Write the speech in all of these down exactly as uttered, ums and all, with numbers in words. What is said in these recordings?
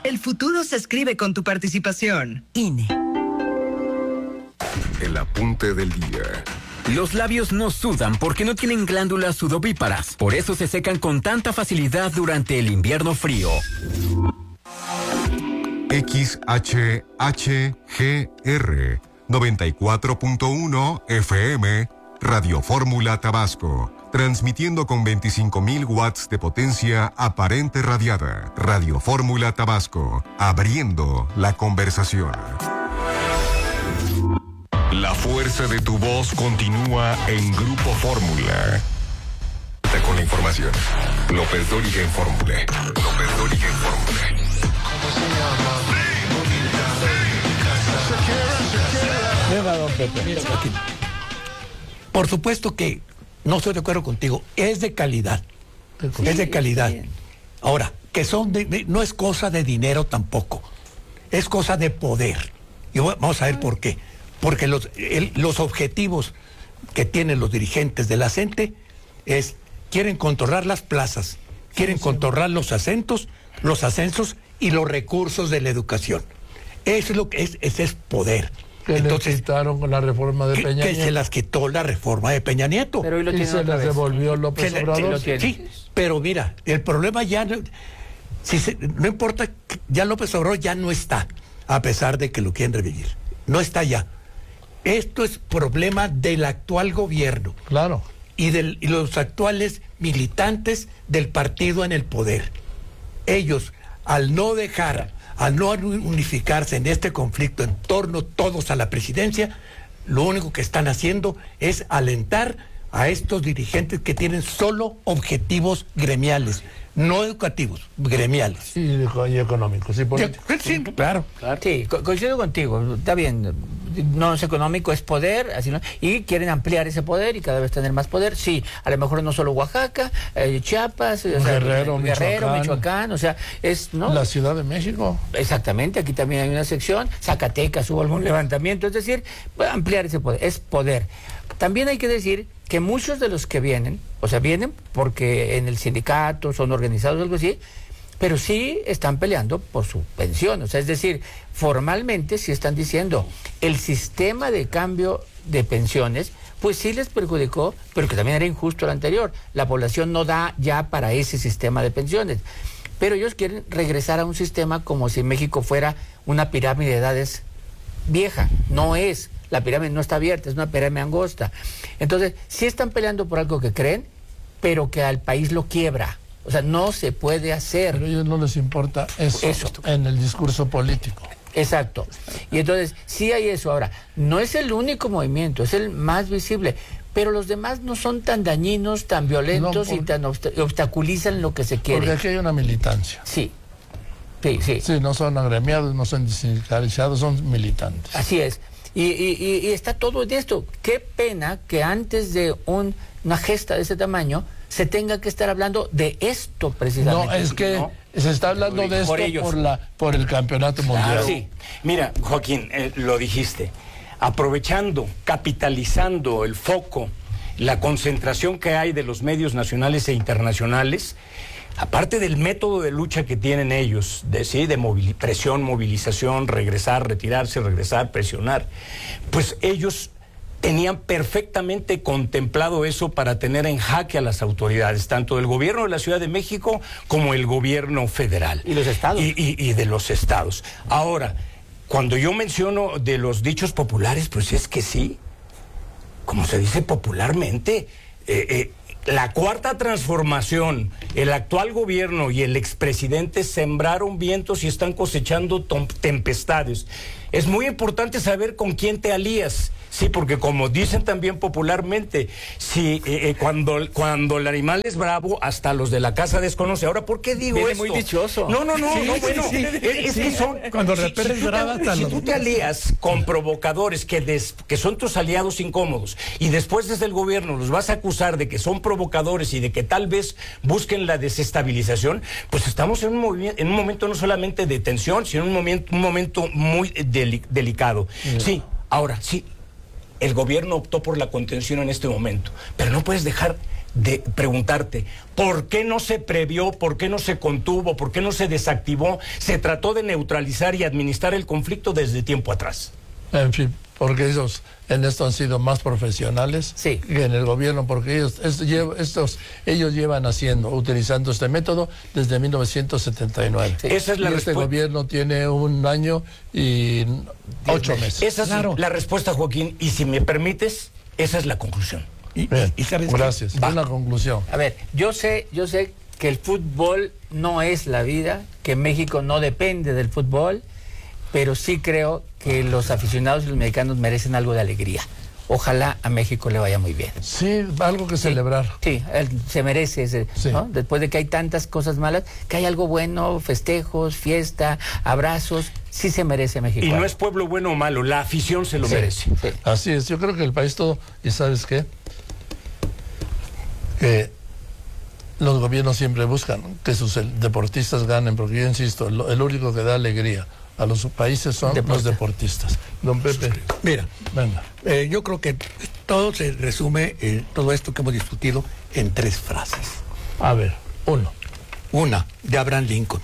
El futuro se escribe con tu participación. I N E. El apunte del día. Los labios no sudan porque no tienen glándulas sudovíparas. Por eso se secan con tanta facilidad durante el invierno frío. X H H G R noventa y cuatro punto uno F M, Radio Fórmula Tabasco. Transmitiendo con veinticinco mil watts de potencia aparente radiada. Radio Fórmula Tabasco. Abriendo la conversación. La fuerza de tu voz continúa en Grupo Fórmula. Con la información. López Dóriga en Fórmula. López Dóriga en Fórmula. ¿Cómo se llama? Venga, don Pepe. Mira, aquí. Por supuesto que no estoy de acuerdo contigo. Es de calidad. Sí, es de calidad. Bien. Ahora, que son de, de, no es cosa de dinero tampoco. Es cosa de poder. Y vamos a ver por qué. Porque los, el, los objetivos que tienen los dirigentes de la CENTE es, quieren controlar las plazas, quieren sí, sí. controlar los acentos, los ascensos y los recursos de la educación. Eso es lo que es, ese es poder. Que Entonces, les quitaron con la reforma de que, Peña que Nieto. se las quitó la reforma de Peña Nieto. Pero hoy lo y se las devolvió López se Obrador. Sí, sí, pero mira, el problema ya, no, si se, no importa, ya López Obrador ya no está, a pesar de que lo quieren revivir. No está ya. Esto es problema del actual gobierno. Claro. Y de y los actuales militantes del partido en el poder. Ellos, al no dejar, al no unificarse en este conflicto en torno todos a la presidencia, lo único que están haciendo es alentar a estos dirigentes que tienen solo objetivos gremiales, no educativos, gremiales. Y, y económicos, y políticos. Sí, claro. claro. Sí, co coincido contigo, está bien, no es económico, es poder, así no, y quieren ampliar ese poder y cada vez tener más poder. Sí, a lo mejor no solo Oaxaca, eh, Chiapas, o sea, Guerrero, Guerrero, Michoacán, Michoacán, o sea, es, ¿no? La Ciudad de México. Exactamente, aquí también hay una sección, Zacatecas hubo algún levantamiento, es decir, ampliar ese poder, es poder. También hay que decir que muchos de los que vienen, o sea, vienen porque en el sindicato son organizados o algo así, pero sí están peleando por su pensión, o sea, es decir, formalmente sí están diciendo, el sistema de cambio de pensiones, pues sí les perjudicó, pero que también era injusto el anterior, la población no da ya para ese sistema de pensiones, pero ellos quieren regresar a un sistema como si México fuera una pirámide de edades vieja, no es. La pirámide no está abierta, es una pirámide angosta. Entonces, sí están peleando por algo que creen, pero que al país lo quiebra. O sea, no se puede hacer. Pero a ellos no les importa eso, eso. en el discurso político. Exacto. Y entonces, sí hay eso. Ahora, no es el único movimiento, es el más visible. Pero los demás no son tan dañinos, tan violentos no, por... y tan obst obstaculizan lo que se quiere. Porque aquí hay una militancia. Sí. Sí, sí. Sí, no son agremiados, no son sindicalizados, son militantes. Así es. Y, y, y está todo en esto. Qué pena que antes de un, una gesta de ese tamaño se tenga que estar hablando de esto precisamente. No, es que ¿no? se está hablando de esto por, por, la, por el campeonato mundial. Claro. Sí, mira, Joaquín, eh, lo dijiste, aprovechando, capitalizando el foco, la concentración que hay de los medios nacionales e internacionales, aparte del método de lucha que tienen ellos, de, ¿sí? de movil presión, movilización, regresar, retirarse, regresar, presionar, pues ellos tenían perfectamente contemplado eso para tener en jaque a las autoridades, tanto del gobierno de la Ciudad de México como el gobierno federal. Y los estados. Y, y, y de los estados. Ahora, cuando yo menciono de los dichos populares, pues es que sí, como se dice popularmente, eh, eh, la cuarta transformación, el actual gobierno y el expresidente sembraron vientos y están cosechando tempestades. Es muy importante saber con quién te alías. Sí, porque como dicen también popularmente, si eh, eh, cuando, cuando el animal es bravo, hasta los de la casa desconoce. Ahora, ¿por qué digo Viene esto? muy dichoso. No, no, no, sí, no, sí, bueno, sí, es, es sí, que son... Cuando si, repeles si brava, tú, te, si tú te alías con provocadores que, des, que son tus aliados incómodos y después desde el gobierno los vas a acusar de que son provocadores y de que tal vez busquen la desestabilización, pues estamos en un, en un momento no solamente de tensión, sino un momento, un momento muy deli, delicado. Mm. Sí, ahora, sí. El gobierno optó por la contención en este momento, pero no puedes dejar de preguntarte, ¿por qué no se previó, por qué no se contuvo, por qué no se desactivó? Se trató de neutralizar y administrar el conflicto desde tiempo atrás. En fin, porque ellos en esto han sido más profesionales sí. que en el gobierno, porque ellos estos ellos llevan haciendo, utilizando este método desde mil novecientos setenta y nueve. Sí. Esa es la y este gobierno tiene un año y ocho meses. Esa es claro. la respuesta, Joaquín, y si me permites, esa es la conclusión. Y, Bien, y sabes gracias. Qué? Una conclusión. A ver, yo sé, yo sé que el fútbol no es la vida, que México no depende del fútbol, pero sí creo que los aficionados y los mexicanos merecen algo de alegría. Ojalá a México le vaya muy bien. Sí, algo que sí, celebrar. Sí, él se merece ese, sí. ¿no? Después de que hay tantas cosas malas, que hay algo bueno, festejos, fiesta, abrazos, sí se merece México. Y no es pueblo bueno o malo, la afición se lo sí, merece. Sí. Así es, yo creo que el país todo, y ¿sabes qué? Que los gobiernos siempre buscan que sus deportistas ganen, porque yo insisto, el, el único que da alegría a los países son Deporte. los deportistas. Don Pepe. Mira, venga. Eh, yo creo que todo se resume, eh, todo esto que hemos discutido, en tres frases. A ver, uno. Una, de Abraham Lincoln.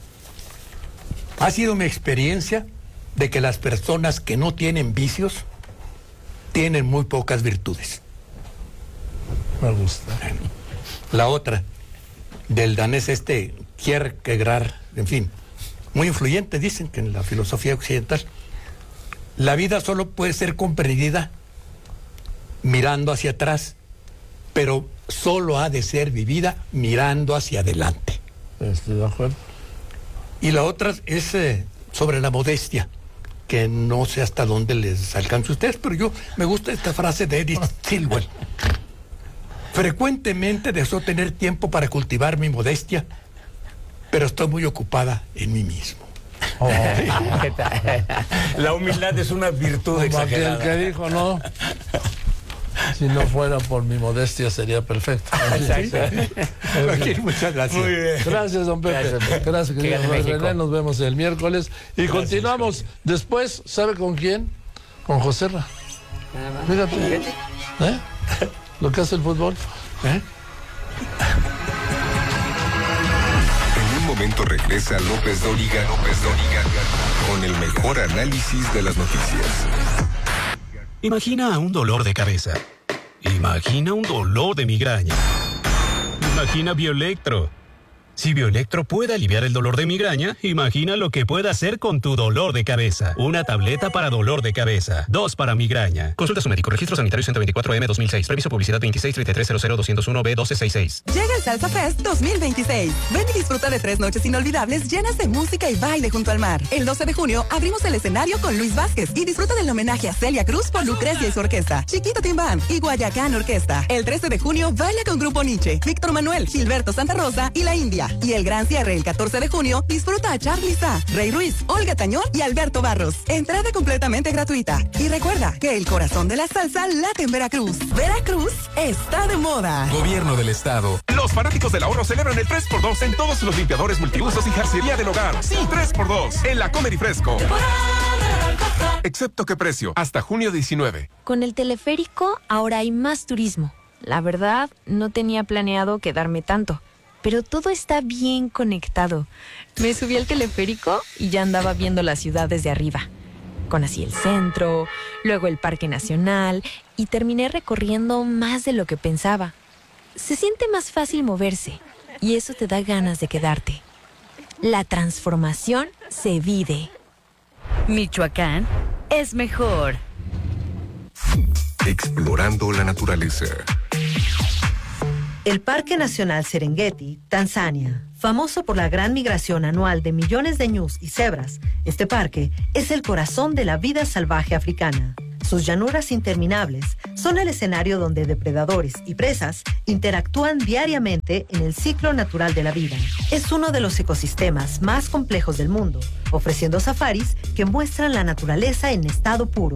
Ha sido mi experiencia de que las personas que no tienen vicios tienen muy pocas virtudes. Me gusta. La otra, del danés este Kierkegaard, en fin, muy influyente, dicen que en la filosofía occidental, la vida solo puede ser comprendida mirando hacia atrás, pero solo ha de ser vivida mirando hacia adelante. Estoy de acuerdo. Y la otra es eh, sobre la modestia, que no sé hasta dónde les alcance a ustedes, pero yo me gusta esta frase de Edith Stilwell. Frecuentemente deseo tener tiempo para cultivar mi modestia, pero estoy muy ocupada en mí mismo. Oh. La humildad es una virtud Como exagerada. aquel que dijo, no, si no fuera por mi modestia sería perfecto. Joaquín, muchas gracias. Muy bien. Gracias, don Pepe. Gracias, gracias querido René. Nos vemos el miércoles. Y gracias, continuamos Joaquín. Después, ¿sabe con quién? Con José Ra. Fíjate. ¿Eh? Lo que hace el fútbol. ¿Eh? En un momento regresa López Dóriga, López Dóriga, con el mejor análisis de las noticias. Imagina un dolor de cabeza. Imagina un dolor de migraña. Imagina Bioelectro. Si Bioelectro puede aliviar el dolor de migraña, imagina lo que puede hacer con tu dolor de cabeza. Una tableta para dolor de cabeza. Dos para migraña. Consulta a su médico. Registro sanitario ciento veinticuatro M dos mil seis. Previso publicidad veintiséis treinta y tres cero cero doscientos uno B doce sesenta y seis. Llega el Salsa Fest dos mil veintiséis. Ven y disfruta de tres noches inolvidables llenas de música y baile junto al mar. El doce de junio abrimos el escenario con Luis Vázquez y disfruta del homenaje a Celia Cruz por Lucrecia y su orquesta, Chiquito Timbán y Guayacán Orquesta. El trece de junio baila con Grupo Nietzsche, Víctor Manuel, Gilberto Santa Rosa y La India. Y el gran cierre el catorce de junio disfruta a Charly Sá, Rey Ruiz, Olga Tañón y Alberto Barros. Entrada completamente gratuita. Y recuerda que el corazón de la salsa late en Veracruz. Veracruz está de moda. Gobierno del Estado. Los fanáticos del ahorro celebran el tres por dos en todos los limpiadores multiusos y jarcería del hogar. Sí, tres por dos en la Comer y Fresco. Excepto qué precio, hasta junio diecinueve. Con el teleférico ahora hay más turismo. La verdad, no tenía planeado quedarme tanto, pero todo está bien conectado. Me subí al teleférico y ya andaba viendo la ciudad desde arriba. Conocí el centro, luego el Parque Nacional y terminé recorriendo más de lo que pensaba. Se siente más fácil moverse y eso te da ganas de quedarte. La transformación se vive. Michoacán es mejor. Explorando la naturaleza. El Parque Nacional Serengeti, Tanzania, famoso por la gran migración anual de millones de ñus y cebras, este parque es el corazón de la vida salvaje africana. Sus llanuras interminables son el escenario donde depredadores y presas interactúan diariamente en el ciclo natural de la vida. Es uno de los ecosistemas más complejos del mundo, ofreciendo safaris que muestran la naturaleza en estado puro.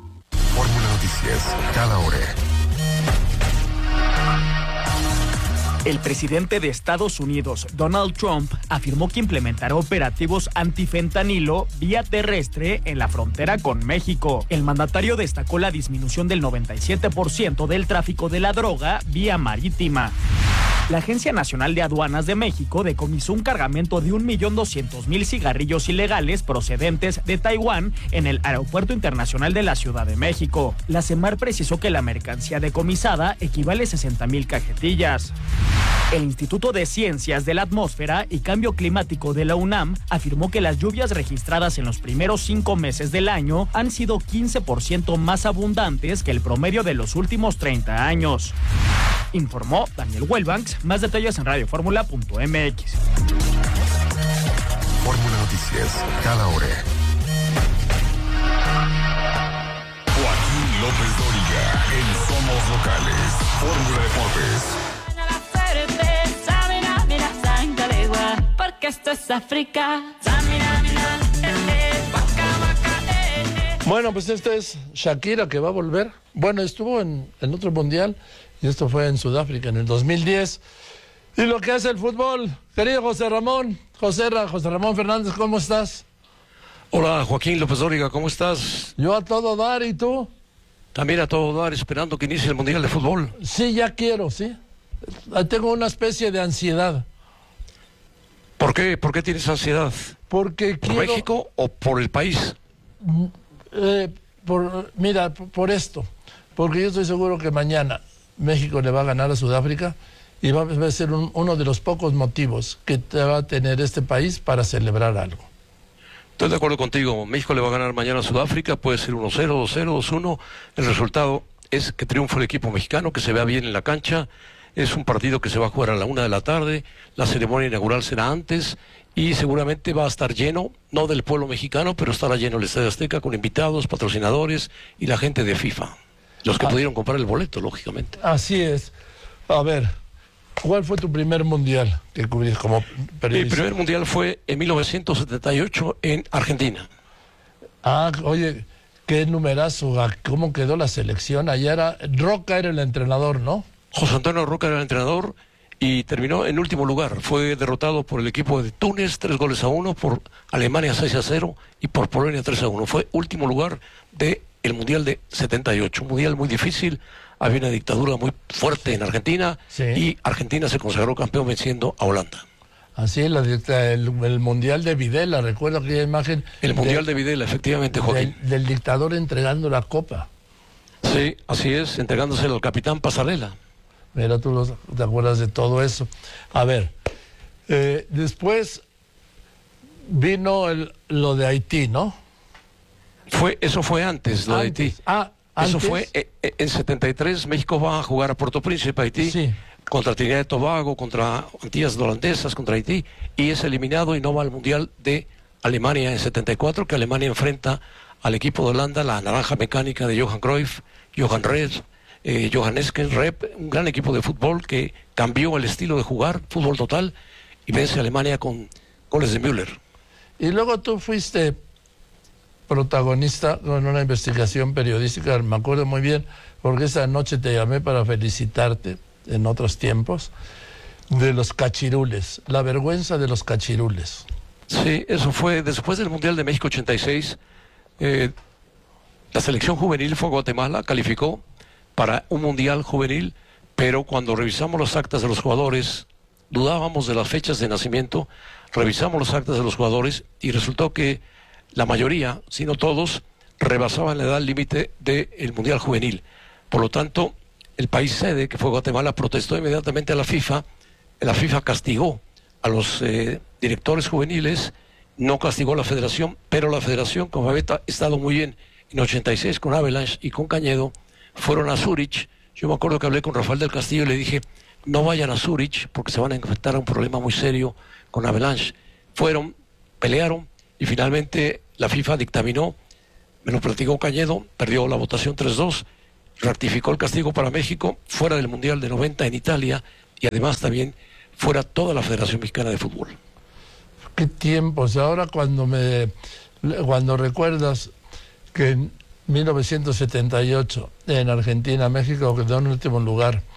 Fórmula Noticias, cada hora. El presidente de Estados Unidos, Donald Trump, afirmó que implementará operativos antifentanilo vía terrestre en la frontera con México. El mandatario destacó la disminución del noventa y siete por ciento del tráfico de la droga vía marítima. La Agencia Nacional de Aduanas de México decomisó un cargamento de un millón doscientos mil cigarrillos ilegales procedentes de Taiwán en el Aeropuerto Internacional de la Ciudad de México. La CEMAR precisó que la mercancía decomisada equivale a sesenta mil cajetillas. El Instituto de Ciencias de la Atmósfera y Cambio Climático de la UNAM afirmó que las lluvias registradas en los primeros cinco meses del año han sido quince por ciento más abundantes que el promedio de los últimos treinta años. Informó Daniel Huelbanks. Más detalles en radio fórmula punto m x. Fórmula Noticias, cada hora. Joaquín López Dóriga, en Somos Locales. Fórmula Deportes. Porque esto es África. Bueno, pues esta es Shakira, que va a volver. Bueno, estuvo en, en otro mundial y esto fue en Sudáfrica en el dos mil diez. Y lo que hace el fútbol, querido José Ramón, José, Ra, José Ramón Fernández, ¿cómo estás? Hola, Joaquín López Dóriga, ¿cómo estás? Yo a todo dar, ¿y tú? También a todo dar, esperando que inicie el Mundial de Fútbol. Sí, ya quiero, sí. Tengo una especie de ansiedad. ¿Por qué? ¿Por qué tienes ansiedad? Porque ¿Por quiero... México o por el país? Eh, por, mira, por esto. Porque yo estoy seguro que mañana México le va a ganar a Sudáfrica y va a ser un, uno de los pocos motivos que te va a tener este país para celebrar algo. Estoy de acuerdo contigo. México le va a ganar mañana a Sudáfrica, puede ser uno cero, dos cero, dos uno. El resultado es que triunfe el equipo mexicano, que se vea bien en la cancha. Es un partido que se va a jugar a la una de la tarde, la ceremonia inaugural será antes y seguramente va a estar lleno, no del pueblo mexicano, pero estará lleno el Estadio Azteca con invitados, patrocinadores y la gente de FIFA, los que ah. pudieron comprar el boleto, lógicamente. Así es. A ver, ¿cuál fue tu primer mundial que cubriste como periodista? Mi primer mundial fue en mil novecientos setenta y ocho en Argentina. Ah, oye, qué numerazo, ¿cómo quedó la selección? Allá era, Roca era el entrenador, ¿no? José Antonio Roca era el entrenador y terminó en último lugar. Fue derrotado por el equipo de Túnez, tres goles a uno, por Alemania seis a cero y por Polonia tres a uno. Fue último lugar del Mundial de setenta y ocho. Un mundial muy difícil, había una dictadura muy fuerte en Argentina, sí. Y Argentina se consagró campeón venciendo a Holanda. Así es, la, el, el Mundial de Videla, recuerdo aquella imagen. El Mundial de, de Videla, efectivamente, Joaquín. Del, del dictador entregando la copa. Sí, así es, entregándoselo al capitán Pasarela. Mira, tú los, te acuerdas de todo eso. A ver, eh, después vino el, lo de Haití, ¿no? Fue, eso fue antes, lo antes. de Haití. Ah, eso ¿antes? fue eh, eh, en setenta y tres, México va a jugar a Puerto Príncipe, Haití, sí. Contra Trinidad y Tobago, contra Antillas Holandesas, contra Haití, y es eliminado y no va al Mundial de Alemania en setenta y cuatro, que Alemania enfrenta al equipo de Holanda, la naranja mecánica de Johan Cruyff, Johan Reus, Eh, Johan Esken, Rep, un gran equipo de fútbol que cambió el estilo de jugar, fútbol total, y vence a Alemania con goles de Müller. Y luego tú fuiste protagonista con una investigación periodística, me acuerdo muy bien, porque esa noche te llamé para felicitarte, en otros tiempos, de los cachirules, la vergüenza de los cachirules. Sí, eso fue después del Mundial de México ochenta y seis, eh, la selección juvenil fue a Guatemala, calificó para un mundial juvenil, pero cuando revisamos las actas de los jugadores, dudábamos de las fechas de nacimiento, revisamos las actas de los jugadores y resultó que la mayoría, si no todos, rebasaban la edad límite del mundial juvenil. Por lo tanto, el país sede, que fue Guatemala, protestó inmediatamente a la FIFA. La FIFA castigó a los eh, directores juveniles, no castigó a la federación, pero la federación, como había estado muy bien en ochenta y seis con Avalanche y con Cañedo, fueron a Zúrich. Yo me acuerdo que hablé con Rafael del Castillo y le dije, no vayan a Zúrich porque se van a enfrentar a un problema muy serio con Avalanche. Fueron, pelearon y finalmente la FIFA dictaminó, me lo platicó Cañedo, perdió la votación tres dos, ratificó el castigo para México, fuera del Mundial de noventa en Italia y además también fuera toda la Federación Mexicana de Fútbol. Qué tiempos. Ahora cuando me cuando recuerdas que en mil novecientos setenta y ocho en Argentina, México quedó en último lugar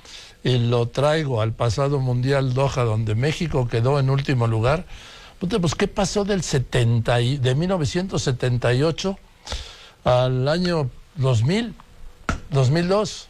y lo traigo al pasado Mundial Doha, donde México quedó en último lugar, pues ¿qué pasó del setenta y, de mil novecientos setenta y ocho al año dos mil, dos mil dos?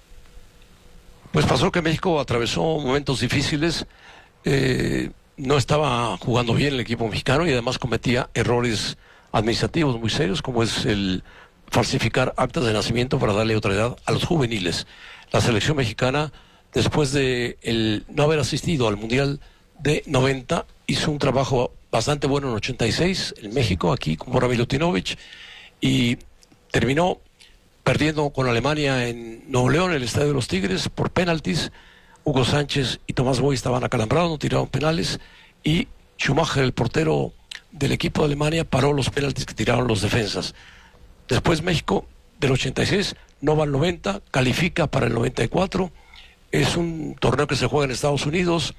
Pues pasó que México atravesó momentos difíciles, eh, no estaba jugando bien el equipo mexicano y además cometía errores administrativos muy serios, como es el falsificar actas de nacimiento para darle otra edad a los juveniles. La selección mexicana, después de el no haber asistido al Mundial de noventa, hizo un trabajo bastante bueno en ochenta y seis en México, aquí con Bora Milutinovic, y terminó perdiendo con Alemania en Nuevo León, en el Estadio de los Tigres, por penaltis. Hugo Sánchez y Tomás Boy estaban acalambrados, no tiraron penales, y Schumacher, el portero del equipo de Alemania, paró los penaltis que tiraron los defensas. Después México, del ochenta y seis, no va al noventa, califica para el noventa y cuatro, es un torneo que se juega en Estados Unidos,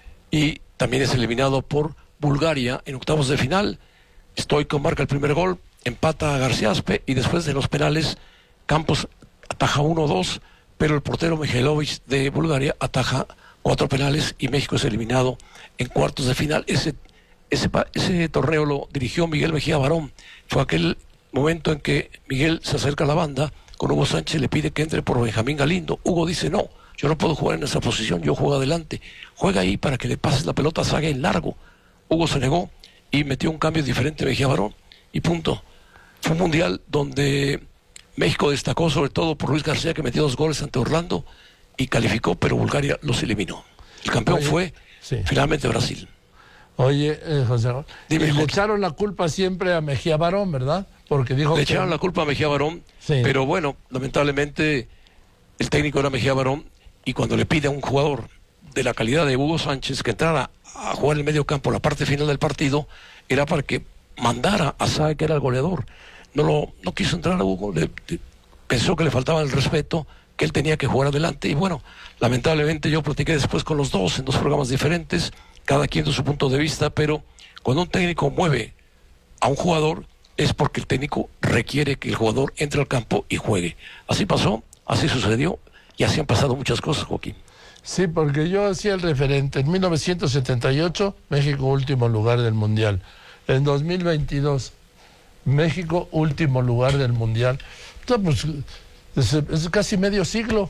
y también es eliminado por Bulgaria en octavos de final. Stoico marca el primer gol, empata a Garciaspe, y después de los penales, Campos ataja uno dos, pero el portero Mihailovic de Bulgaria ataja cuatro penales y México es eliminado en cuartos de final. Ese, ese, ese torneo lo dirigió Miguel Mejía Barón. Fue aquel momento en que Miguel se acerca a la banda con Hugo Sánchez, le pide que entre por Benjamín Galindo. Hugo dice, no, yo no puedo jugar en esa posición, yo juego adelante. Juega ahí para que le pases la pelota a Saga en largo. Hugo se negó y metió un cambio diferente Mejía Barón y punto. Fue un mundial donde México destacó sobre todo por Luis García, que metió dos goles ante Orlando y calificó, pero Bulgaria los eliminó. El campeón Oye, fue sí. finalmente Brasil. Oye, eh, José, Dime, y le echaron la culpa siempre a Mejía Barón, ¿verdad? Porque dijo Le que... echaron la culpa a Mejía Barón, sí. pero bueno, lamentablemente el técnico era Mejía Barón, y cuando le pide a un jugador de la calidad de Hugo Sánchez que entrara a jugar en el medio campo la parte final del partido, era para que mandara a Sae, que era el goleador. No, lo, no quiso entrar a Hugo, le, le, pensó que le faltaba el respeto, que él tenía que jugar adelante, y bueno, lamentablemente yo platiqué después con los dos en dos programas diferentes, cada quien de su punto de vista, pero cuando un técnico mueve a un jugador es porque el técnico requiere que el jugador entre al campo y juegue. Así pasó, así sucedió, y así han pasado muchas cosas, Joaquín. Sí, porque yo hacía el referente. En mil novecientos setenta y ocho, México último lugar del Mundial. En dos mil veintidós, México último lugar del Mundial. Entonces, pues, es, es casi medio siglo.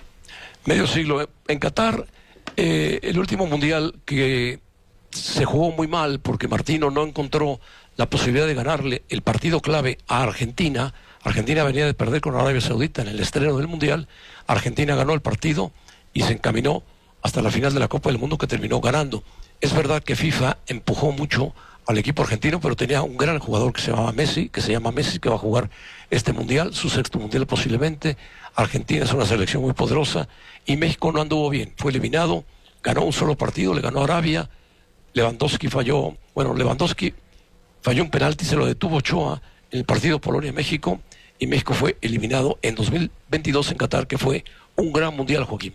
Medio siglo. En Qatar, eh, el último Mundial que se jugó muy mal porque Martino no encontró la posibilidad de ganarle el partido clave a Argentina. Argentina venía de perder con Arabia Saudita en el estreno del Mundial. Argentina ganó el partido y se encaminó hasta la final de la Copa del Mundo, que terminó ganando. Es verdad que FIFA empujó mucho al equipo argentino, pero tenía un gran jugador que se llamaba Messi, que se llama Messi, que va a jugar este Mundial, su sexto Mundial posiblemente. Argentina es una selección muy poderosa y México no anduvo bien, fue eliminado, ganó un solo partido, le ganó a Arabia. Lewandowski falló, bueno, Lewandowski falló un penalti, se lo detuvo Ochoa en el partido Polonia-México, y México fue eliminado en dos mil veintidós en Qatar, que fue un gran Mundial, Joaquín.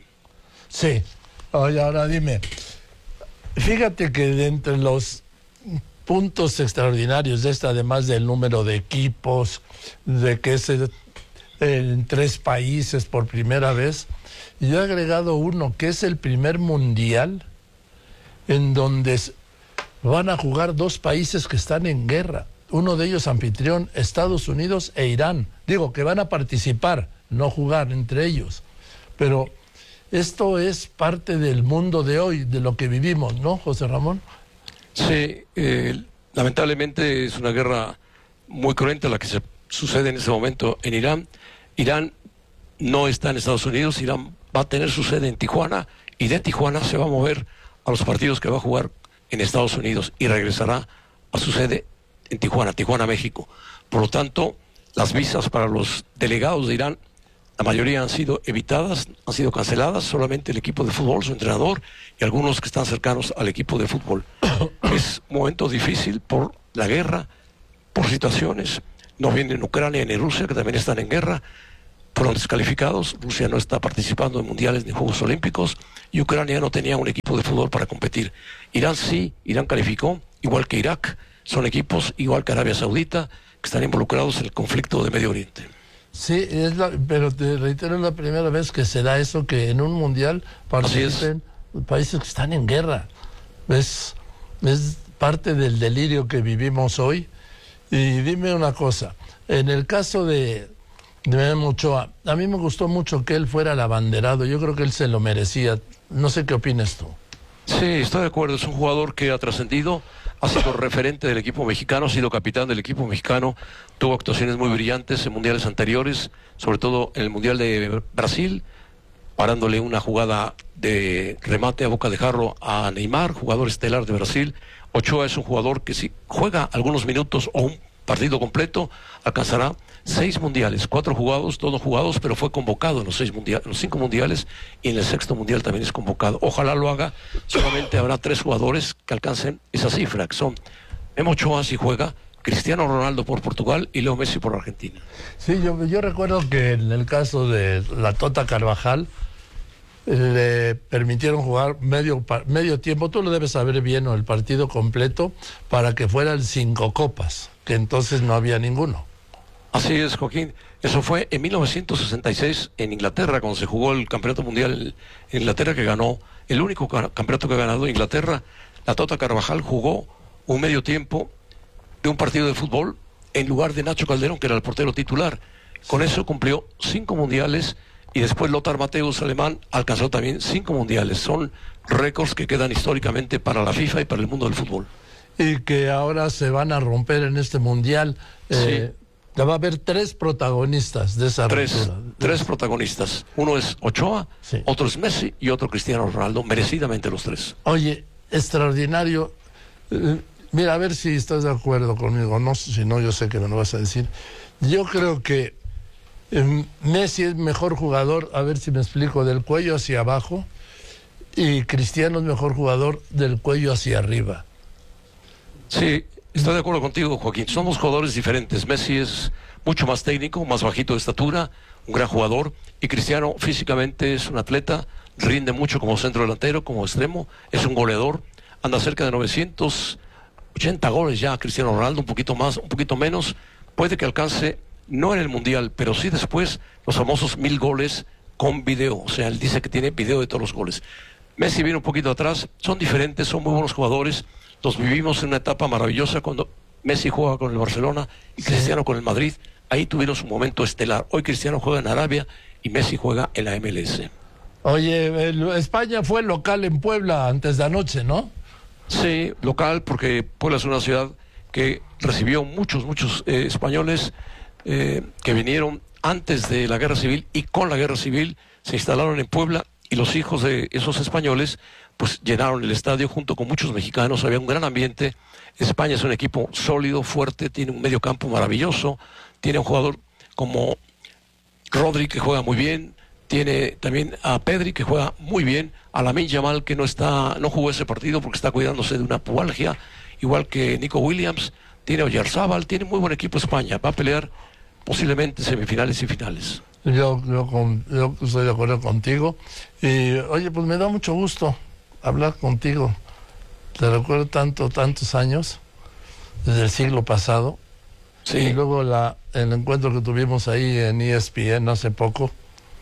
Sí. Oye, ahora dime, fíjate que de entre los puntos extraordinarios de esta, además del número de equipos, de que es en tres países por primera vez, yo he agregado uno, que es el primer mundial en donde van a jugar dos países que están en guerra. Uno de ellos anfitrión, Estados Unidos e Irán. Digo, que van a participar, no jugar entre ellos. Pero esto es parte del mundo de hoy, de lo que vivimos, ¿no, José Ramón? Sí, eh, lamentablemente es una guerra muy cruenta la que se sucede en ese momento en Irán. Irán no está en Estados Unidos, Irán va a tener su sede en Tijuana, y de Tijuana se va a mover a los partidos que va a jugar en Estados Unidos y regresará a su sede en Tijuana, Tijuana, México. Por lo tanto, las visas para los delegados de Irán, la mayoría han sido evitadas, han sido canceladas, solamente el equipo de fútbol, su entrenador y algunos que están cercanos al equipo de fútbol. Es un momento difícil por la guerra, por situaciones. No vienen Ucrania ni Rusia, que también están en guerra, fueron descalificados. Rusia no está participando en mundiales ni Juegos Olímpicos, y Ucrania no tenía un equipo de fútbol para competir. Irán sí, Irán calificó, igual que Irak. Son equipos, igual que Arabia Saudita, que están involucrados en el conflicto de Medio Oriente. Sí, es la, pero te reitero, es la primera vez que se da eso, que en un mundial participen países que están en guerra. Es, es parte del delirio que vivimos hoy. Y dime una cosa, en el caso de, de Memo Ochoa, a mí me gustó mucho que él fuera el abanderado, yo creo que él se lo merecía. No sé qué opinas tú. Sí, estoy de acuerdo, es un jugador que ha trascendido, ha sido referente del equipo mexicano, ha sido capitán del equipo mexicano, tuvo actuaciones muy brillantes en mundiales anteriores, sobre todo en el Mundial de Brasil, parándole una jugada de remate a boca de jarro a Neymar, jugador estelar de Brasil. Ochoa es un jugador que si juega algunos minutos o un partido completo, alcanzará seis mundiales, cuatro jugados, todos jugados, pero fue convocado en los seis mundiales, los cinco mundiales, y en el sexto mundial también es convocado. Ojalá lo haga. Solamente habrá tres jugadores que alcancen esa cifra, que son Memo Ochoa si juega, Cristiano Ronaldo por Portugal y Leo Messi por Argentina. Sí, yo, yo recuerdo que en el caso de la Tota Carvajal le permitieron jugar medio, medio tiempo, tú lo debes saber bien, o el partido completo, para que fueran cinco copas, que entonces no había ninguno. Así es, Joaquín. Eso fue en mil novecientos sesenta y seis en Inglaterra, cuando se jugó el Campeonato Mundial en Inglaterra, que ganó, el único campeonato que ha ganado Inglaterra. La Tota Carvajal jugó un medio tiempo de un partido de fútbol en lugar de Nacho Calderón, que era el portero titular. Con eso cumplió cinco mundiales, y después Lothar Matthäus, alemán, alcanzó también cinco mundiales. Son récords que quedan históricamente para la FIFA y para el mundo del fútbol. Y que ahora se van a romper en este mundial. Eh, sí. Ya va a haber tres protagonistas de esa tres, ruptura. Tres protagonistas. Uno es Ochoa, sí. Otro es Messi y otro Cristiano Ronaldo, merecidamente los tres. Oye, extraordinario. Eh, mira, a ver si estás de acuerdo conmigo. No, si no, yo sé que me lo vas a decir. Yo creo que eh, Messi es mejor jugador, a ver si me explico, del cuello hacia abajo, y Cristiano es mejor jugador del cuello hacia arriba. Sí. Estoy de acuerdo contigo, Joaquín. Somos jugadores diferentes. Messi es mucho más técnico, más bajito de estatura, un gran jugador. Y Cristiano físicamente es un atleta, rinde mucho como centro delantero, como extremo, es un goleador. Anda cerca de novecientos ochenta goles ya Cristiano Ronaldo, un poquito más, un poquito menos. Puede que alcance, no en el Mundial, pero sí después, los famosos mil goles con video. O sea, él dice que tiene video de todos los goles. Messi viene un poquito atrás, son diferentes, son muy buenos jugadores. Los vivimos en una etapa maravillosa cuando Messi juega con el Barcelona y Cristiano sí. con el Madrid. Ahí tuvieron su momento estelar. Hoy Cristiano juega en Arabia y Messi juega en la M L S. Oye, el, España fue local en Puebla antes de anoche, ¿no? Sí, local, porque Puebla es una ciudad que recibió muchos, muchos eh, españoles eh, que vinieron antes de la Guerra Civil, y con la Guerra Civil se instalaron en Puebla, y los hijos de esos españoles pues llenaron el estadio junto con muchos mexicanos. Había un gran ambiente. España es un equipo sólido, fuerte, tiene un medio campo maravilloso, tiene un jugador como Rodri que juega muy bien, tiene también a Pedri que juega muy bien, a Lamine Yamal que no está, no jugó ese partido porque está cuidándose de una pubalgia, igual que Nico Williams, tiene a Oyarzábal, tiene muy buen equipo España, va a pelear posiblemente semifinales y finales. Yo, yo, con, yo estoy de acuerdo contigo. Y oye, pues me da mucho gusto hablar contigo. Te recuerdo tanto, tantos años, desde el siglo pasado. Sí. Y luego la, el encuentro que tuvimos ahí en E S P N hace poco,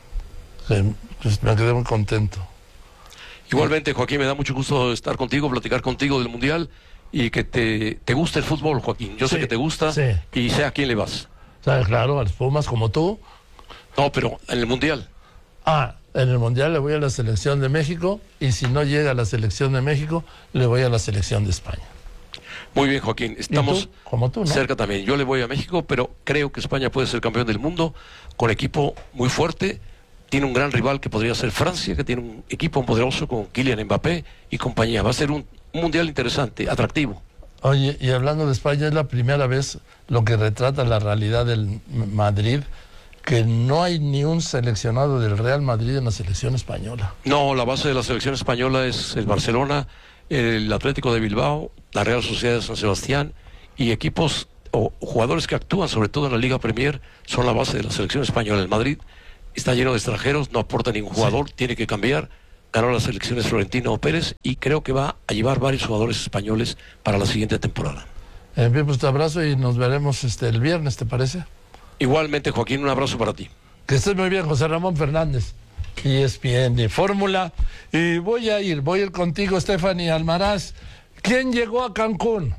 que, pues me quedé muy contento. Igualmente, Joaquín, me da mucho gusto estar contigo, platicar contigo del Mundial, y que te, te guste el fútbol, Joaquín. Yo sí, sé que te gusta, sí. Y sé a quién le vas. ¿Sabes? Claro, a los Pumas como tú. No, pero en el Mundial. Ah, en el Mundial le voy a la selección de México, y si no llega a la selección de México, le voy a la selección de España. Muy bien, Joaquín. Estamos tú? Como tú, ¿no? cerca también. Yo le voy a México, pero creo que España puede ser campeón del mundo con equipo muy fuerte. Tiene un gran rival que podría ser Francia, que tiene un equipo poderoso con Kylian Mbappé y compañía. Va a ser un, un Mundial interesante, atractivo. Oye, y hablando de España, es la primera vez lo que retrata la realidad del Madrid, que no hay ni un seleccionado del Real Madrid en la selección española. No, la base de la selección española es el Barcelona, el Atlético de Bilbao, la Real Sociedad de San Sebastián, y equipos o jugadores que actúan sobre todo en la Liga Premier son la base de la selección española. El Madrid está lleno de extranjeros, no aporta ningún jugador, sí. Tiene que cambiar. Ganó las elecciones Florentino Pérez y creo que va a llevar varios jugadores españoles para la siguiente temporada. En fin, pues te abrazo y nos veremos este el viernes, ¿te parece? Igualmente, Joaquín, un abrazo para ti. Que estés muy bien, José Ramón Fernández. Y es bien de Fórmula. Y voy a ir, voy a ir contigo, Stephanie Almaraz. ¿Quién llegó a Cancún?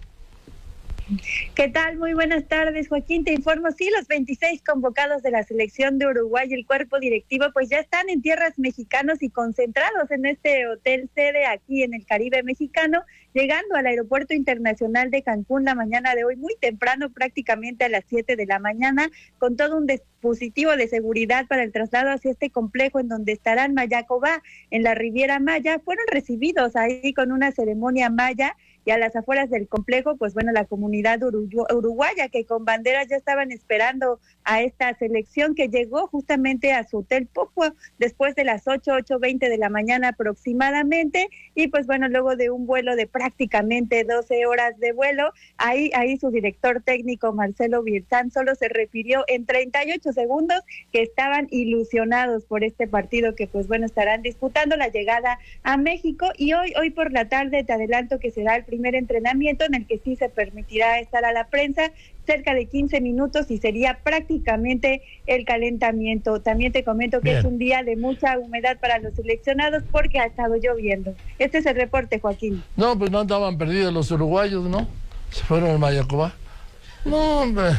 ¿Qué tal? Muy buenas tardes, Joaquín. Te informo, sí, los veintiséis convocados de la selección de Uruguay y el cuerpo directivo pues ya están en tierras mexicanos y concentrados en este hotel sede aquí en el Caribe mexicano, llegando al Aeropuerto Internacional de Cancún la mañana de hoy, muy temprano, prácticamente a las siete de la mañana, con todo un dispositivo de seguridad para el traslado hacia este complejo en donde estarán Mayacobá, en la Riviera Maya. Fueron recibidos ahí con una ceremonia maya, y a las afueras del complejo, pues bueno, la comunidad urugu- uruguaya que con banderas ya estaban esperando a esta selección que llegó justamente a su hotel poco después de las ocho, ocho veinte de la mañana aproximadamente, y pues bueno, luego de un vuelo de prácticamente doce horas de vuelo, ahí, ahí su director técnico Marcelo Birzán solo se refirió en treinta y ocho segundos que estaban ilusionados por este partido que pues bueno, estarán disputando la llegada a México, y hoy, hoy por la tarde te adelanto que será el primer entrenamiento en el que sí se permitirá estar a la prensa, cerca de quince minutos, y sería prácticamente el calentamiento. También te comento que Bien. es un día de mucha humedad para los seleccionados porque ha estado lloviendo. Este es el reporte, Joaquín. No, pues no andaban perdidos los uruguayos, ¿no? Se fueron al Mayacobá. No, hombre.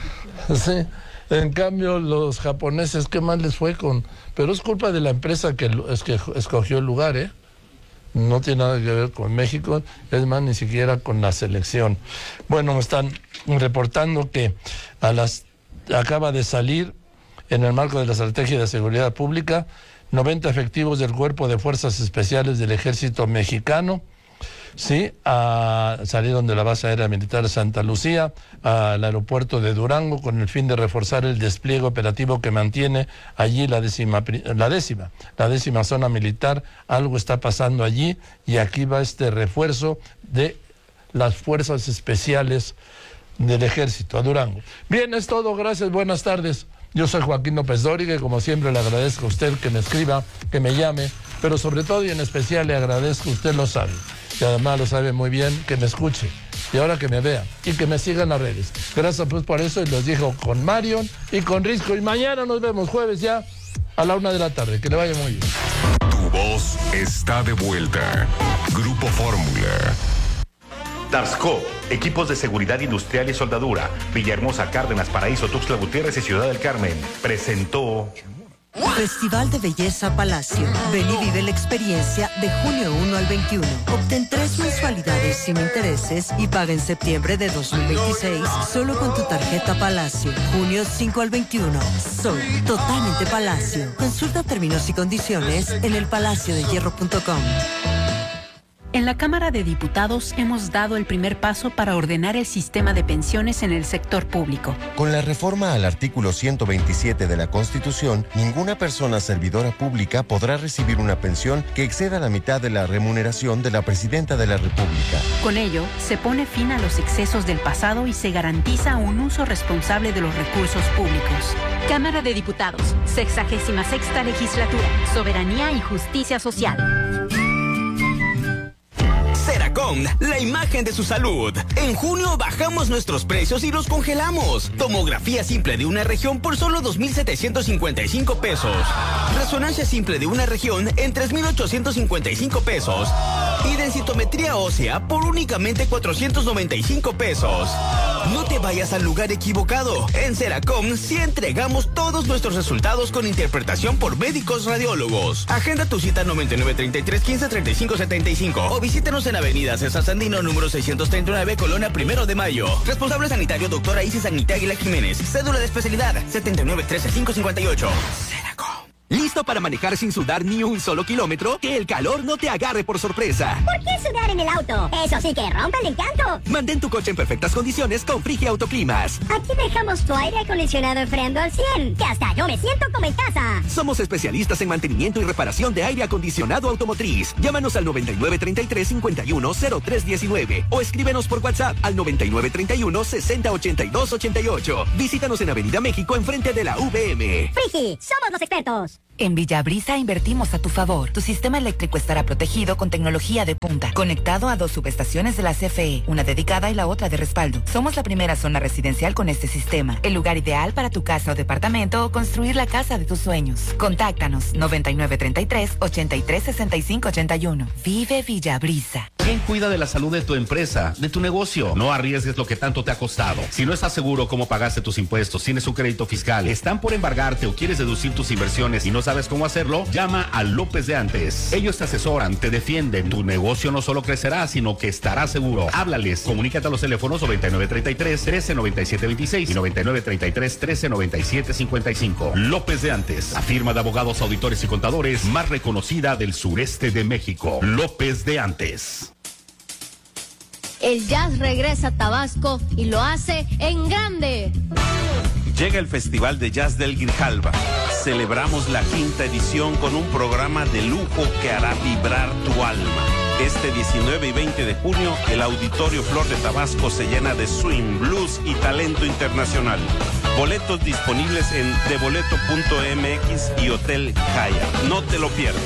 Sí. En cambio, los japoneses, ¿qué más les fue con...? Pero es culpa de la empresa que, es que escogió el lugar, ¿eh? No tiene nada que ver con México, es más, ni siquiera con la selección. Bueno, me están reportando que a las acaba de salir, en el marco de la Estrategia de Seguridad Pública, noventa efectivos del Cuerpo de Fuerzas Especiales del Ejército Mexicano, sí, a, salieron de la base aérea militar de Santa Lucía al aeropuerto de Durango con el fin de reforzar el despliegue operativo que mantiene allí la décima, la décima, la décima zona militar. Algo está pasando allí y aquí va este refuerzo de las fuerzas especiales del ejército a Durango. Bien, es todo, gracias, buenas tardes. Yo soy Joaquín López Dóriga y como siempre le agradezco a usted que me escriba, que me llame, pero sobre todo y en especial le agradezco, usted lo sabe, y además lo sabe muy bien, que me escuche y ahora que me vea y que me siga en las redes. Gracias pues por eso, y los dejo con Marion y con Risco, y mañana nos vemos jueves ya a la una de la tarde. Que le vaya muy bien. Tu voz está de vuelta. Grupo Fórmula. Tarsco, equipos de seguridad industrial y soldadura, Villahermosa, Cárdenas, Paraíso, Tuxtla Gutiérrez y Ciudad del Carmen, presentó... Festival de Belleza Palacio. Ven y vive la experiencia de junio uno al veintiuno. Obtén tres mensualidades sin intereses y paga en septiembre de dos mil veintiséis solo con tu tarjeta Palacio. junio cinco al veintiuno. Soy totalmente Palacio. Consulta términos y condiciones en el palacio de hierro punto com. En la Cámara de Diputados hemos dado el primer paso para ordenar el sistema de pensiones en el sector público. Con la reforma al artículo ciento veintisiete de la Constitución, ninguna persona servidora pública podrá recibir una pensión que exceda la mitad de la remuneración de la Presidenta de la República. Con ello, se pone fin a los excesos del pasado y se garantiza un uso responsable de los recursos públicos. Cámara de Diputados, sexagésima sexta legislatura, soberanía y justicia social. Seracom, la imagen de su salud. En junio bajamos nuestros precios y los congelamos. Tomografía simple de una región por solo dos mil setecientos cincuenta y cinco pesos. Resonancia simple de una región en tres mil ochocientos cincuenta y cinco pesos. Y densitometría ósea por únicamente cuatrocientos noventa y cinco pesos. No te vayas al lugar equivocado. En Seracom sí entregamos todos nuestros resultados con interpretación por médicos radiólogos. Agenda tu cita noventa y nueve, treinta y tres, quince, treinta y cinco, setenta y cinco o visítanos en Avenida César Sandino, número seiscientos treinta y nueve, Colonia Primero de Mayo. Responsable sanitario, doctora Isis Agnita Águila Jiménez. Cédula de especialidad, setenta y nueve, trece, quinientos cincuenta y ocho. Seracom. ¿Listo para manejar sin sudar ni un solo kilómetro? Que el calor no te agarre por sorpresa. ¿Por qué sudar en el auto? Eso sí que rompe el encanto. Mantén tu coche en perfectas condiciones con Frigia Autoclimas. Aquí dejamos tu aire acondicionado enfriando al cien, que hasta yo me siento como en casa. Somos especialistas en mantenimiento y reparación de aire acondicionado automotriz. Llámanos al noventa y nueve, treinta y tres, cincuenta y uno, cero tres diecinueve o escríbenos por WhatsApp al noventa y nueve, treinta y uno, sesenta, ochenta y dos, ochenta y ocho. Visítanos en Avenida México enfrente de la U V M. Frigi, somos los expertos. En Villabrisa invertimos a tu favor. Tu sistema eléctrico estará protegido con tecnología de punta, conectado a dos subestaciones de la C F E, una dedicada y la otra de respaldo. Somos la primera zona residencial con este sistema, el lugar ideal para tu casa o departamento o construir la casa de tus sueños. Contáctanos noventa y nueve treinta y tres, ochenta y tres sesenta y cinco ochenta y uno. Vive Villabrisa. ¿Quién cuida de la salud de tu empresa, de tu negocio? No arriesgues lo que tanto te ha costado. Si no estás seguro cómo pagaste tus impuestos, tienes un crédito fiscal, están por embargarte o quieres deducir tus inversiones y no sabes cómo hacerlo, llama a López de Antes. Ellos te asesoran, te defienden. Tu negocio no solo crecerá, sino que estará seguro. Háblales. Comunícate a los teléfonos noventa y nueve treinta y tres, trece noventa y siete veintiséis y noventa y nueve treinta y tres, trece noventa y siete cincuenta y cinco. López de Antes, la firma de abogados, auditores y contadores más reconocida del sureste de México. López de Antes. El jazz regresa a Tabasco y lo hace en grande. Llega el Festival de Jazz del Grijalva. Celebramos la quinta edición con un programa de lujo que hará vibrar tu alma. Este diecinueve y veinte de junio, el Auditorio Flor de Tabasco se llena de swing, blues y talento internacional. Boletos disponibles en deboleto punto m x y Hotel Hyatt. No te lo pierdas.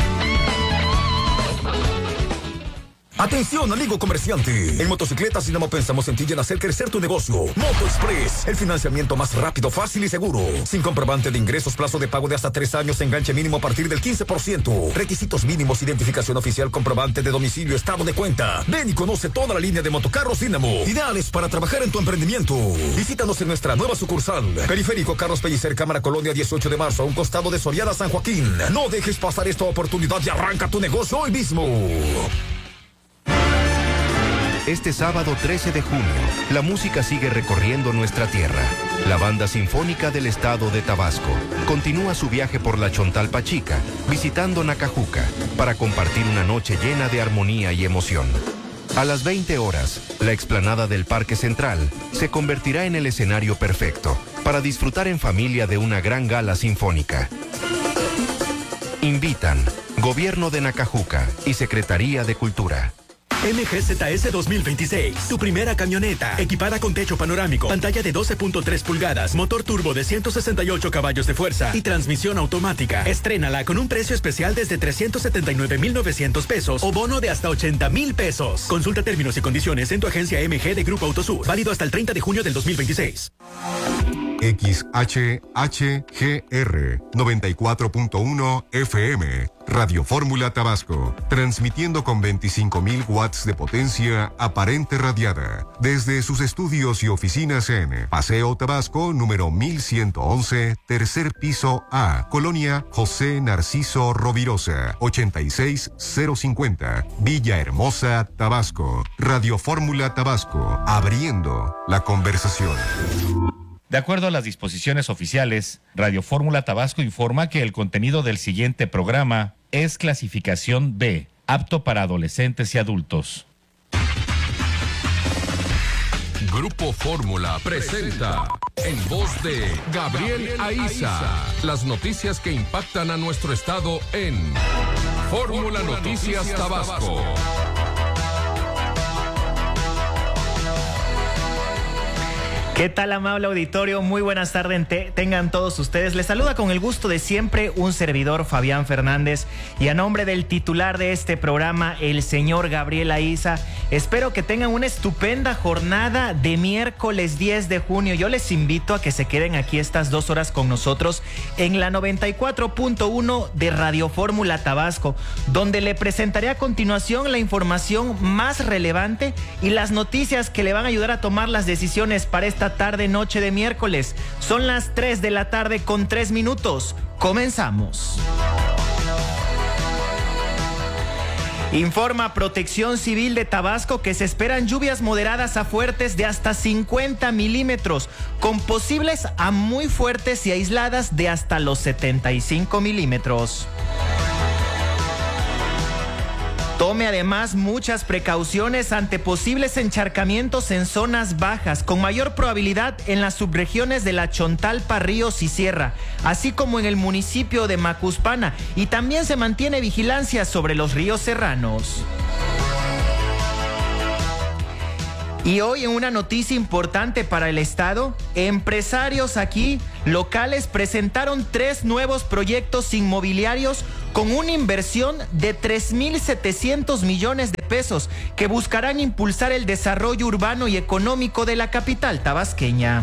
Atención, amigo comerciante. En Motocicletas Dinamo pensamos en ti y en hacer crecer tu negocio. Moto Express, el financiamiento más rápido, fácil y seguro. Sin comprobante de ingresos, plazo de pago de hasta tres años, enganche mínimo a partir del quince por ciento. Requisitos mínimos, identificación oficial, comprobante de domicilio, estado de cuenta. Ven y conoce toda la línea de motocarros Dinamo. Ideales para trabajar en tu emprendimiento. Visítanos en nuestra nueva sucursal. Periférico Carlos Pellicer, Cámara Colonia, dieciocho de marzo, a un costado de Soriana San Joaquín. No dejes pasar esta oportunidad y arranca tu negocio hoy mismo. Este sábado trece de junio, la música sigue recorriendo nuestra tierra. La Banda Sinfónica del Estado de Tabasco continúa su viaje por la Chontalpa Chica, visitando Nacajuca, para compartir una noche llena de armonía y emoción. A las veinte horas, la explanada del Parque Central se convertirá en el escenario perfecto para disfrutar en familia de una gran gala sinfónica. Invitan Gobierno de Nacajuca y Secretaría de Cultura. M G Z S dos mil veintiséis, tu primera camioneta, equipada con techo panorámico, pantalla de doce punto tres pulgadas, motor turbo de ciento sesenta y ocho caballos de fuerza y transmisión automática. Estrénala con un precio especial desde trescientos setenta y nueve mil novecientos pesos o bono de hasta ochenta mil pesos. Consulta términos y condiciones en tu agencia M G de Grupo Autosur, válido hasta el treinta de junio del dos mil veintiséis. X H H G R noventa y cuatro punto uno F M, Radio Fórmula Tabasco, transmitiendo con veinticinco mil watts de potencia aparente radiada, desde sus estudios y oficinas en Paseo Tabasco, número mil ciento once, tercer piso A, Colonia José Narciso Rovirosa, ochenta y seis cero cincuenta, Villahermosa, Tabasco. Radio Fórmula Tabasco, abriendo la conversación. De acuerdo a las disposiciones oficiales, Radio Fórmula Tabasco informa que el contenido del siguiente programa es clasificación B, apto para adolescentes y adultos. Grupo Fórmula presenta, en voz de Gabriel Aiza, las noticias que impactan a nuestro estado en Fórmula Noticias Tabasco. ¿Qué tal, amable auditorio? Muy buenas tardes te tengan todos ustedes. Les saluda con el gusto de siempre un servidor, Fabián Fernández, y a nombre del titular de este programa, el señor Gabriel Aiza, espero que tengan una estupenda jornada de miércoles diez de junio. Yo les invito a que se queden aquí estas dos horas con nosotros en la noventa y cuatro punto uno de Radio Fórmula Tabasco, donde le presentaré a continuación la información más relevante y las noticias que le van a ayudar a tomar las decisiones para esta tarde noche de miércoles. Son las tres de la tarde con tres minutos. Comenzamos. Informa Protección Civil de Tabasco que se esperan lluvias moderadas a fuertes de hasta cincuenta milímetros, con posibles a muy fuertes y aisladas de hasta los setenta y cinco milímetros. Tome además muchas precauciones ante posibles encharcamientos en zonas bajas, con mayor probabilidad en las subregiones de la Chontalpa, Ríos y Sierra, así como en el municipio de Macuspana, y también se mantiene vigilancia sobre los ríos serranos. Y hoy en una noticia importante para el Estado, empresarios aquí locales presentaron tres nuevos proyectos inmobiliarios con una inversión de tres mil setecientos millones de pesos que buscarán impulsar el desarrollo urbano y económico de la capital tabasqueña.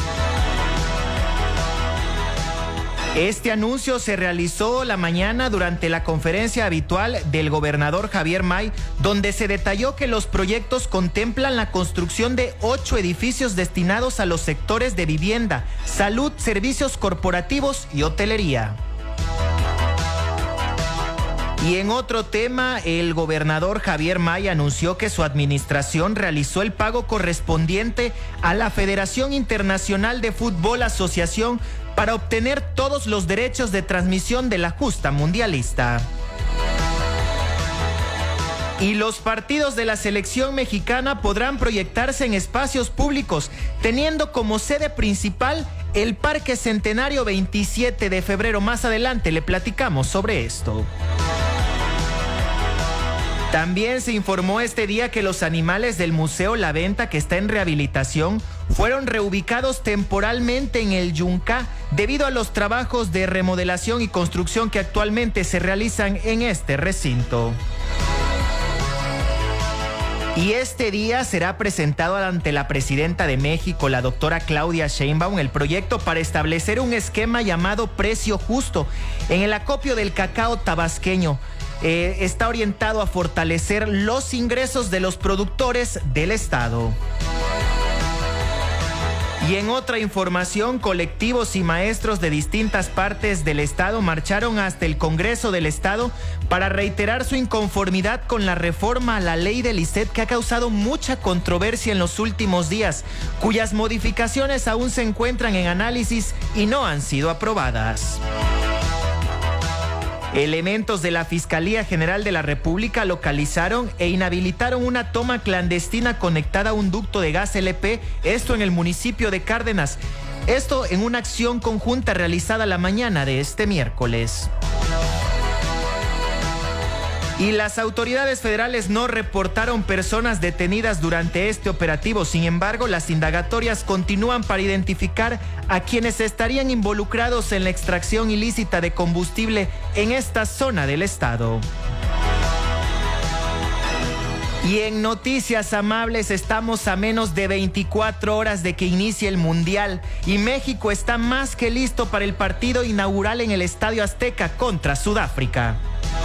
Este anuncio se realizó la mañana durante la conferencia habitual del gobernador Javier May, donde se detalló que los proyectos contemplan la construcción de ocho edificios destinados a los sectores de vivienda, salud, servicios corporativos y hotelería. Y en otro tema, el gobernador Javier May anunció que su administración realizó el pago correspondiente a la Federación Internacional de Fútbol Asociación para obtener todos los derechos de transmisión de la justa mundialista. Y los partidos de la selección mexicana podrán proyectarse en espacios públicos, teniendo como sede principal el Parque Centenario veintisiete de febrero. Más adelante le platicamos sobre esto. También se informó este día que los animales del Museo La Venta, que está en rehabilitación, fueron reubicados temporalmente en el Yunca debido a los trabajos de remodelación y construcción que actualmente se realizan en este recinto. Y este día será presentado ante la presidenta de México, la doctora Claudia Sheinbaum, el proyecto para establecer un esquema llamado Precio Justo en el acopio del cacao tabasqueño. Eh, está orientado a fortalecer los ingresos de los productores del estado. Y en otra información, colectivos y maestros de distintas partes del estado marcharon hasta el Congreso del Estado para reiterar su inconformidad con la reforma a la ley del I C E T, que ha causado mucha controversia en los últimos días, cuyas modificaciones aún se encuentran en análisis y no han sido aprobadas. Elementos de la Fiscalía General de la República localizaron e inhabilitaron una toma clandestina conectada a un ducto de gas L P, esto en el municipio de Cárdenas. Esto en una acción conjunta realizada la mañana de este miércoles. Y las autoridades federales no reportaron personas detenidas durante este operativo. Sin embargo, las indagatorias continúan para identificar a quienes estarían involucrados en la extracción ilícita de combustible en esta zona del estado. Y en noticias amables, estamos a menos de veinticuatro horas de que inicie el Mundial y México está más que listo para el partido inaugural en el Estadio Azteca contra Sudáfrica.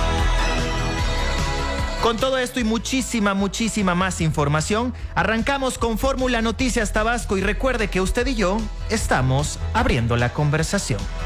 Con todo esto y muchísima, muchísima más información, arrancamos con Fórmula Noticias Tabasco y recuerde que usted y yo estamos abriendo la conversación.